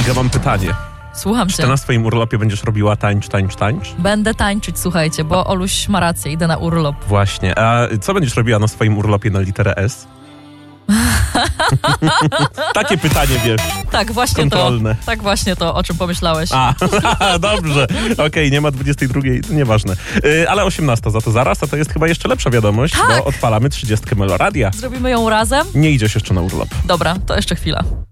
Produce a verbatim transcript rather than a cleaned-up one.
Iga, mam pytanie. Słucham Czy cię. ty na swoim urlopie będziesz robiła tańcz, tańcz, tańcz? Będę tańczyć, słuchajcie, bo Oluś ma rację, idę na urlop. Właśnie. A co będziesz robiła na swoim urlopie na literę S? Takie pytanie, wiesz. Tak, właśnie Kontrolne. to. Tak właśnie to, o czym pomyślałeś. A, dobrze. Okej, okay, nie ma dwudziestej drugiej, nieważne. Yy, ale osiemnasta za to zaraz, a to jest chyba jeszcze lepsza wiadomość, tak. bo odpalamy trzydziestkę Meloradia. Zrobimy ją razem? Nie idziesz jeszcze na urlop. Dobra, to jeszcze chwila.